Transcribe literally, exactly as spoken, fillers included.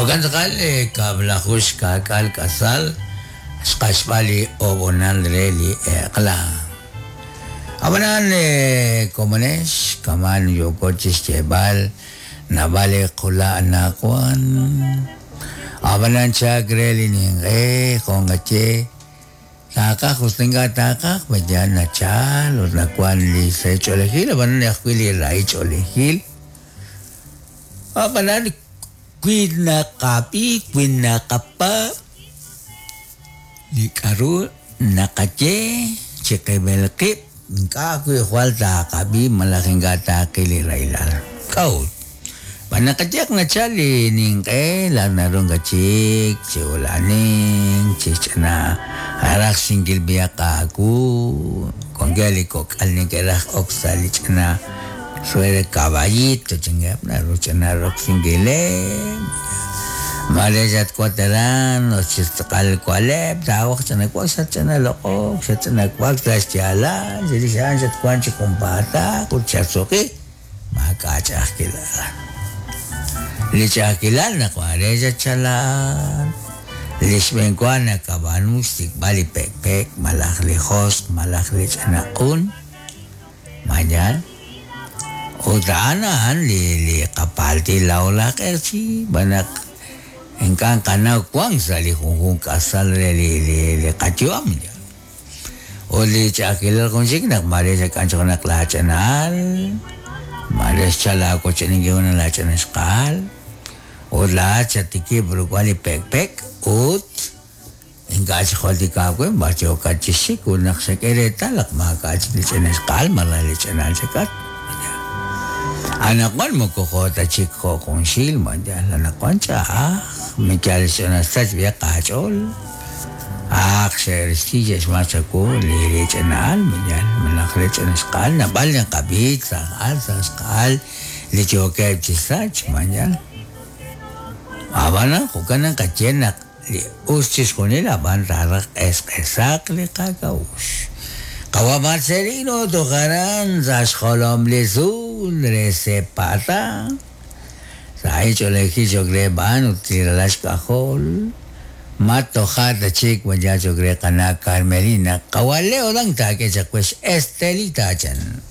Makan sekali kablakus kakal kasal skasbali obonan reli ekla. Abanan eh, komunes kaman yokochis jebal nabale kula anakwan. Abanan chagreli ninge kongache taka kustinga taka bajan na chal or nakwan li se cholehil abanan yakwili rai cholehil. Abanan Queen na kapi, queen na kapa, di karu nakache, cekay belkip, ka kuy kwalta kabi malaking gata kilirailar. Kau, panakajak na chali ning kay lanarong gachik, ciulaning, cicana, harak singgil biyak aku, konggali kok alning kerak oksali cina. Suere caballito chingap na ruchana rock singile malejat kuataran o chistakal kualep tawak chana kuak sa chana loko sa chana kuak tras jala jadi saan sa kuan chikumpata kutsasoki maka chakilan lichakilan na kuarejat chalan lismen kuan na kaban mustik bali pek pek malak lihos malak lichana kun mayan Udahan li li kapal ti laula kersi banak engkang kana kuang sali hung kasal li li li kacuam ya. Oli cakil konsik nak mare sa kancho nak lacanal. Mare chala ko chening guna lacan skal. Ola chatiki brukwali pek pek ut engka chkholi ka ko bacho ka chisik unak sekere talak maka chini skal malali chanal sekat. Anak kan mo kukota chiko kung silma dyan. Anak kan siya, ah, may kalisyo na stats biya kachol. Ah, sersijes masa ko, lirit siya na alma dyan. Malaklit siya na skal, nabal niya kabit sa skal, sa skal. Licho kaya chisach man dyan. Aba na, kung ka nang katyenak, li ustis ko nila, bantarak eskesak li kakaus. Kawa Marcelino tokaran sa skolom lizun resepata. Sa hecho leki jogreban utiralas kahol. Matohat a chik wajah jogre kana Carmelina. Kawale orang take sa kwes estelita chan.